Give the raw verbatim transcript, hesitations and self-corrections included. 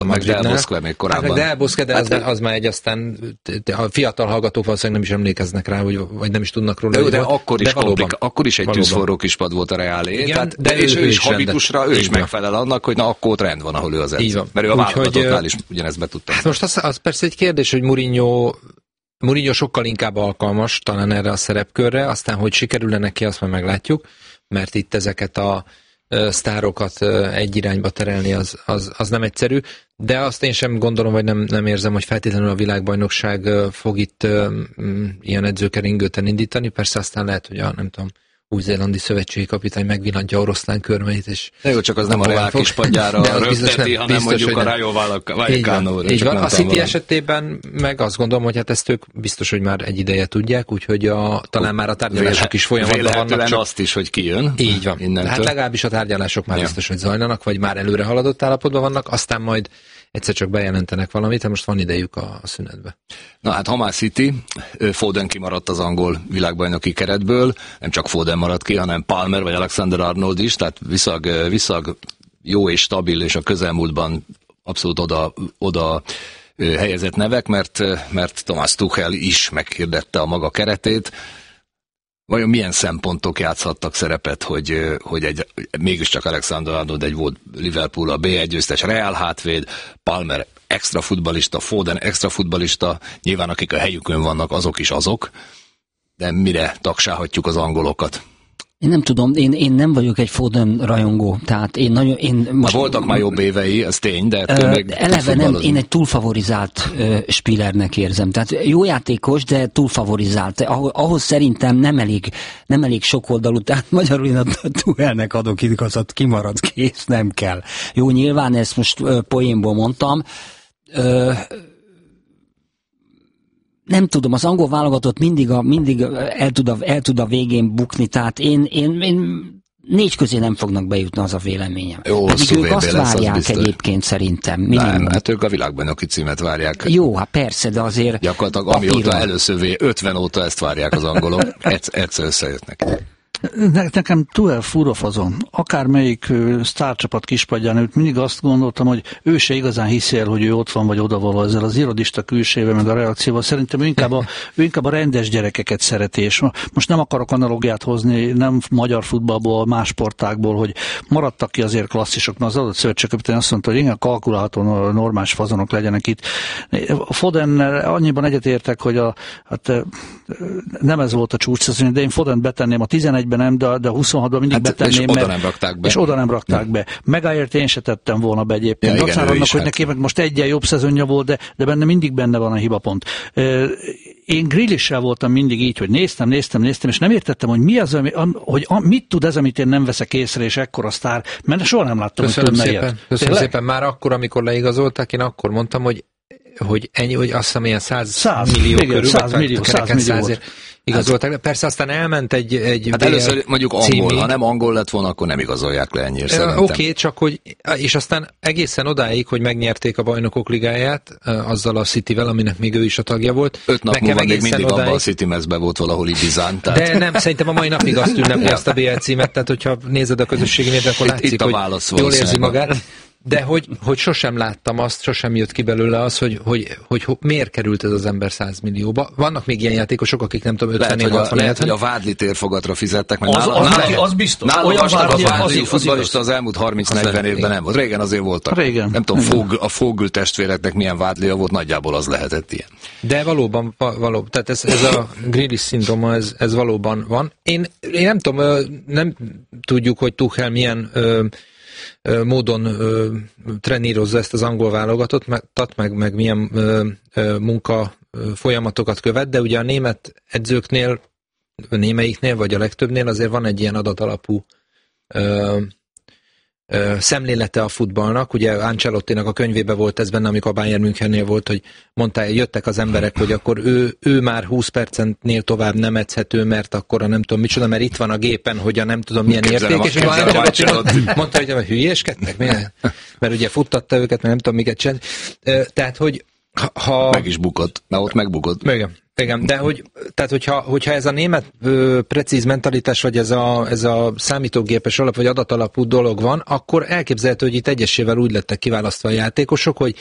Meg Del Bosque még korábban. Hát, Del Bosque, de hát, az, az már egy aztán, a fiatal hallgatók valószínűleg nem is emlékeznek rá, vagy, vagy nem is tudnak róla. Jó, de akkor is, valóban, akkor is egy tűzforró kispad volt a Reálé. Igen, tehát, de és ő, ő, ő is is habitusra, ő is megfelel annak, hogy na akkor ott rend van, ahol ő az edző. Mert ő a válogatottnál is ugyanezt be tudta. Hát most az, az persze egy kérdés, hogy Mourinho, Mourinho sokkal inkább alkalmas talán erre a szerepkörre, aztán hogy sikerül-e neki, azt majd meglátjuk, mert itt ezeket a sztárokat egy irányba terelni, az, az, az nem egyszerű, de azt én sem gondolom, vagy nem, nem érzem, hogy feltétlenül a világbajnokság fog itt um, ilyen edzőkeringőt indítani, persze aztán lehet, hogy a, nem tudom, új-zélandi szövetségi kapitány megvillantja oroszlán körmeit, és... De jó, csak az nem a Reál kispadjára rögteti, hanem biztos, mondjuk a Rayo Vallecano. Így van, a City esetében meg azt gondolom, hogy hát ezt ők biztos, hogy már egy ideje tudják, úgyhogy a, talán már a tárgyalások is folyamatban vannak. Csak azt is, hogy kijön. Így van. Innentől. Hát legalábbis a tárgyalások már ja. biztos, hogy zajlanak, vagy már előre haladott állapotban vannak, aztán majd egyszer csak bejelentenek valamit, most van idejük a, a szünetbe. Na hát, ha már City, Foden kimaradt az angol világbajnoki keretből, nem csak Foden maradt ki, hanem Palmer vagy Alexander-Arnold is, tehát viszag, viszag jó és stabil, és a közelmúltban abszolút oda, oda helyezett nevek, mert, mert Thomas Tuchel is meghirdette a maga keretét. Vajon milyen szempontok játszhattak szerepet, hogy, hogy egy, mégiscsak Alexander-Arnold egy volt Liverpool a bé egy győztes Real hátvéd, Palmer extra futballista, Foden extra futballista, nyilván akik a helyükön vannak, azok is azok, de mire tagsálhatjuk az angolokat? Én nem tudom, én, én nem vagyok egy Foden rajongó, tehát én nagyon... Én most, voltak már jobb évei, ez tény, de uh, még eleve nem, én egy túlfavorizált uh, Spielernek érzem, tehát jó játékos, de túlfavorizált. Ah, ahhoz szerintem nem elég, nem elég sok oldalú, tehát magyarul én a Tuchelnek adok igazat, kimarad, kész, nem kell. Jó, nyilván ezt most uh, poénból mondtam, uh, nem tudom, az angol válogatott mindig, a, mindig el, tud a, el tud a végén bukni, tehát én, én, én négy közé nem fognak bejutni, az a véleményem. Jó, pedig ők azt lesz, várják az egyébként szerintem. Nem, hát ők a világbajnoki címet várják. Jó, hát persze, de azért gyakorlatilag amióta először, ötven óta ezt várják az angolok, egyszer összejöttnek. Ne, nekem Tuchel fura fazon. Akármelyik uh, sztárcsapat kispadján őt mindig azt gondoltam, hogy ő se igazán hiszi el, hogy ő ott van, vagy odavaló ezzel az irodista külsével, meg a reakcióval. Szerintem ő inkább a, ő inkább a rendes gyerekeket szereti, és most nem akarok analógiát hozni, nem magyar futballból, más sportákból, hogy maradtak ki azért klasszisok, mert az adott szövetségkapitány azt mondta, hogy igen, kalkulálható normális fazonok legyenek itt. A Fodennel annyiban egyetértek, hogy a, hát, nem ez volt a csúcs, de én Fodent betenném a tizenegyben nem, de, de a huszonhatban mindig hát, betenném, és oda nem rakták be. És oda nem rakták ja. be. Maguire-t én se tettem volna be egyébként. Ja, igen, annak, hogy neki most egyen jobb szezonja volt, de, de benne mindig benne van a hibapont. Én Grealish-sel voltam mindig így, hogy néztem, néztem, néztem, és nem értettem, hogy mi az, hogy mit tud ez, amit én nem veszek észre, és ekkora sztár, mert soha nem láttam, Köszönöm hogy tudna szépen. ilyet. Köszönöm Tényleg? szépen. Már akkor, amikor leigazolták, én akkor mondtam, hogy hogy ennyi, hogy azt hiszem ilyen száz millió körül, száz millió, száz millió igazolták, de persze aztán elment egy, egy hát először mondjuk angol, címig. Ha nem angol lett volna, akkor nem igazolják le ennyire szerintem. Oké, okay, csak hogy, és aztán egészen odáig, hogy megnyerték a Bajnokok Ligáját, azzal a Cityvel, aminek még ő is a tagja volt. Öt nap múlva még mindig odáig... abban a City mezben volt valahol Ibizán. Tehát... De nem, szerintem a mai napig azt ünnepli azt a bé el címet, tehát hogyha nézed a közösségi médiát, akkor látszik, itt, itt hogy jól érzi magát. De hogy, hogy sosem láttam azt, sosem jött ki belőle az, hogy, hogy, hogy, hogy miért került ez az ember száz millióba. Vannak még ilyen játékosok, akik nem tudom, ötven lehet, hogy a, lehet, hogy a Vádli térfogatra fizettek. Mert az, nálam, az, nálam, az biztos. Nálam olyan Vádli, az, az futballista az elmúlt harminc-negyven évben nem volt. Régen azért voltak. Régen. Nem tudom, Fog, a Fogl testvéreknek milyen Vádlia volt, nagyjából az lehetett ilyen. De valóban, valóban tehát ez, ez a Grealish szindróma, ez, ez valóban van. Én, én nem tudom, nem tudjuk, hogy Tuchel milyen ö, módon ö, trenírozza ezt az angol válogatottat, meg, meg milyen ö, ö, munka ö, folyamatokat követ, de ugye a német edzőknél, a némeiknél, vagy a legtöbbnél azért van egy ilyen adatalapú ö, ö, szemlélete a futballnak. Ugye Ancelottinak a könyvében volt ez benne, amikor a Bayern Münchennél volt, hogy mondta, jöttek az emberek, hogy akkor ő, ő már húsz percnél tovább nem edzhető, mert akkor a nem tudom micsoda, mert itt van a gépen, hogy a nem tudom milyen érték, és Ancelotti mondta, hogy a hülyéskedtek, mert ugye futtatta őket, mert nem tudom miket csinálni. Tehát, hogy ha... Meg is bukott, mert ott megbukott. Igen. Igen, de hogy, tehát hogyha, hogyha ez a német ö, precíz mentalitás, vagy ez a, ez a számítógépes alap, vagy adatalapú dolog van, akkor elképzelhető, hogy itt egyesével úgy lettek kiválasztva a játékosok, hogy